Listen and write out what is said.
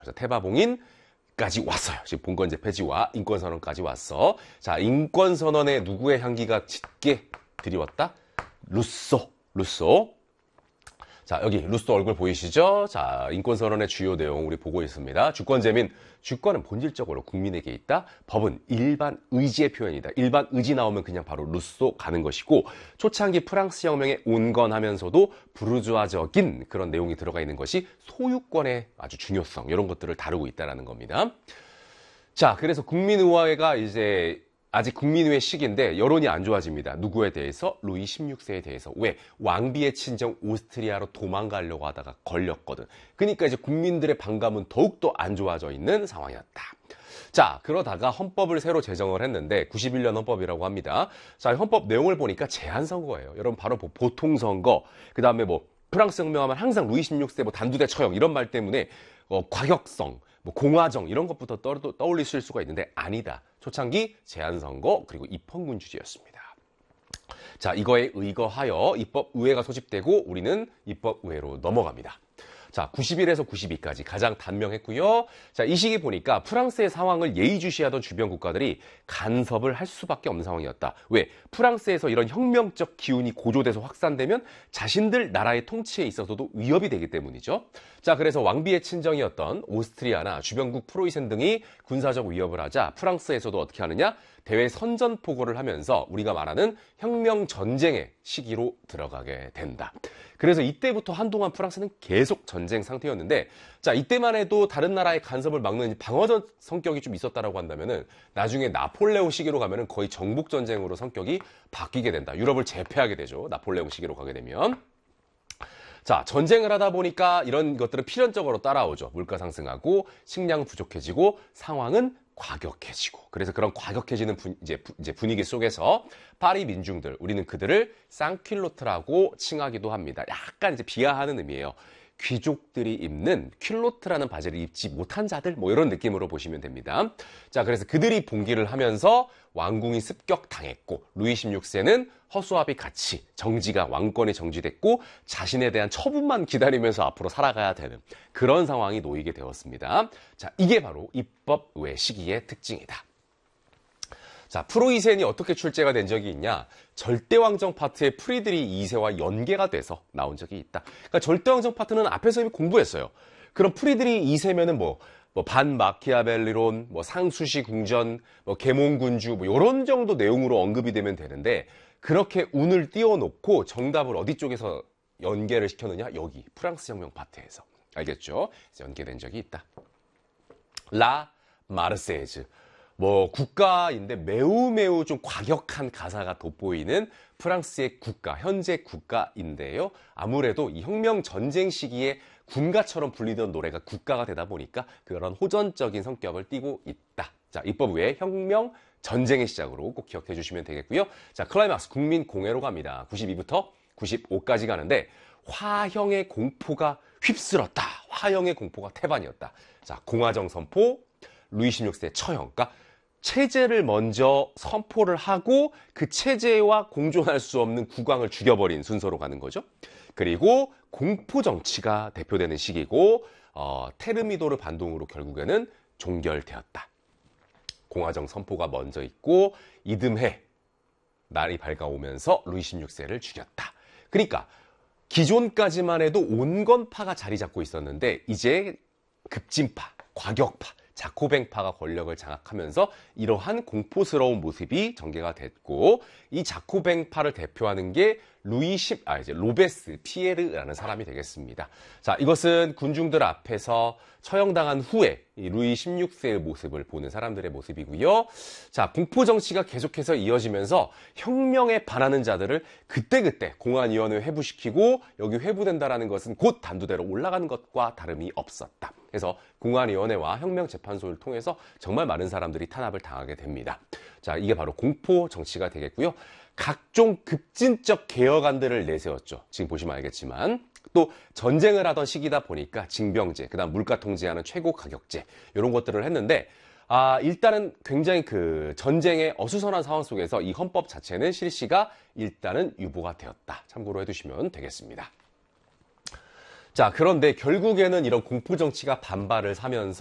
그래서 태바봉인까지 왔어요. 지금 봉건제 폐지와 인권선언까지 왔어. 자, 인권선언에 누구의 향기가 짙게 드리웠다? 루소. 자, 여기 루소 얼굴 보이시죠? 자, 인권선언의 주요 내용 우리 보고 있습니다. 주권제민, 주권은 본질적으로 국민에게 있다. 법은 일반 의지의 표현이다. 일반 의지 나오면 그냥 바로 루소 가는 것이고, 초창기 프랑스 혁명에 온건하면서도 부르주아적인 그런 내용이 들어가 있는 것이 소유권의 아주 중요성, 이런 것들을 다루고 있다는 겁니다. 자, 그래서 국민의회가 이제 아직 국민의회 시기인데 여론이 안 좋아집니다. 누구에 대해서? 루이 16세에 대해서. 왜? 왕비의 친정 오스트리아로 도망가려고 하다가 걸렸거든. 그러니까 이제 국민들의 반감은 더욱더 안 좋아져 있는 상황이었다. 자, 그러다가 헌법을 새로 제정을 했는데 91년 헌법이라고 합니다. 자, 헌법 내용을 보니까 제한선거예요. 여러분 바로 보통선거, 그 다음에 뭐 프랑스 혁명하면 항상 루이 16세 뭐 단두대 처형 이런 말 때문에 과격성, 뭐 공화정 이런 것부터 떠올리실 수가 있는데 아니다. 초창기 제한선거 그리고 입헌군주제였습니다. 자, 이거에 의거하여 입법의회가 소집되고 우리는 입법의회로 넘어갑니다. 자, 91에서 92까지 가장 단명했고요. 자, 이 시기 보니까 프랑스의 상황을 예의주시하던 주변 국가들이 간섭을 할 수밖에 없는 상황이었다. 왜? 프랑스에서 이런 혁명적 기운이 고조돼서 확산되면 자신들 나라의 통치에 있어서도 위협이 되기 때문이죠. 자, 그래서 왕비의 친정이었던 오스트리아나 주변국 프로이센 등이 군사적 위협을 하자 프랑스에서도 어떻게 하느냐? 대외 선전포고를 하면서 우리가 말하는 혁명 전쟁의 시기로 들어가게 된다. 그래서 이때부터 한동안 프랑스는 계속 전쟁 상태였는데, 자, 이때만 해도 다른 나라의 간섭을 막는 방어전 성격이 좀 있었다라고 한다면은 나중에 나폴레옹 시기로 가면은 거의 정복 전쟁으로 성격이 바뀌게 된다. 유럽을 제패하게 되죠. 나폴레옹 시기로 가게 되면. 자, 전쟁을 하다 보니까 이런 것들은 필연적으로 따라오죠. 물가 상승하고 식량 부족해지고 상황은 과격해지고. 그래서 그런 과격해지는 이제 분위기 속에서 파리 민중들, 우리는 그들을 쌍퀼로트라고 칭하기도 합니다. 약간 이제 비하하는 의미예요. 귀족들이 입는 퀼로트라는 바지를 입지 못한 자들, 뭐 이런 느낌으로 보시면 됩니다. 자, 그래서 그들이 봉기를 하면서 왕궁이 습격당했고, 루이 16세는 허수아비 같이 정지가 왕권이 정지됐고 자신에 대한 처분만 기다리면서 앞으로 살아가야 되는 그런 상황이 놓이게 되었습니다. 자, 이게 바로 입법의회 시기의 특징이다. 자, 프로이센이 어떻게 출제가 된 적이 있냐? 절대왕정 파트의 프리드리 2세와 연계가 돼서 나온 적이 있다. 그러니까 절대왕정 파트는 앞에서 이미 공부했어요. 그럼 프리드리 2세면은 뭐 반마키아벨리론, 뭐 상수시 궁전, 뭐 계몽군주, 뭐 이런 정도 내용으로 언급이 되면 되는데, 그렇게 운을 띄워놓고 정답을 어디 쪽에서 연계를 시켰느냐? 여기 프랑스 혁명 파트에서. 알겠죠? 연계된 적이 있다. 라 마르세즈. 뭐 국가인데 매우 좀 과격한 가사가 돋보이는 프랑스의 국가, 현재 국가인데요. 아무래도 이 혁명 전쟁 시기에 군가처럼 불리던 노래가 국가가 되다 보니까 그런 호전적인 성격을 띠고 있다. 자, 입법의회 혁명 전쟁의 시작으로 꼭 기억해 주시면 되겠고요. 자, 클라이막스 국민 공회로 갑니다. 92부터 95까지 가는데 화형의 공포가 휩쓸었다. 화형의 공포가 태반이었다. 자, 공화정 선포, 루이 16세 처형. 그러니까 체제를 먼저 선포를 하고 그 체제와 공존할 수 없는 국왕을 죽여버린 순서로 가는 거죠. 그리고 공포 정치가 대표되는 시기고, 테르미도르 반동으로 결국에는 종결되었다. 공화정 선포가 먼저 있고 이듬해 날이 밝아오면서 루이 16세를 죽였다. 그러니까 기존까지만 해도 온건파가 자리 잡고 있었는데 이제 급진파, 과격파, 자코뱅파가 권력을 장악하면서 이러한 공포스러운 모습이 전개가 됐고, 이 자코뱅파를 대표하는 게 이제 로베스 피에르라는 사람이 되겠습니다. 자, 이것은 군중들 앞에서 처형당한 후에 이 루이 16세의 모습을 보는 사람들의 모습이고요. 자, 공포 정치가 계속해서 이어지면서 혁명에 반하는 자들을 그때그때 공안위원회 회부시키고, 여기 회부된다라는 것은 곧 단두대로 올라가는 것과 다름이 없었다. 그래서 공안위원회와 혁명재판소를 통해서 정말 많은 사람들이 탄압을 당하게 됩니다. 자, 이게 바로 공포 정치가 되겠고요. 각종 급진적 개혁안들을 내세웠죠. 지금 보시면 알겠지만. 또 전쟁을 하던 시기다 보니까 징병제, 그다음 물가 통제하는 최고 가격제 이런 것들을 했는데, 일단은 굉장히 그 전쟁의 어수선한 상황 속에서 이 헌법 자체는 실시가 일단은 유보가 되었다. 참고로 해두시면 되겠습니다. 자, 그런데 결국에는 이런 공포 정치가 반발을 사면서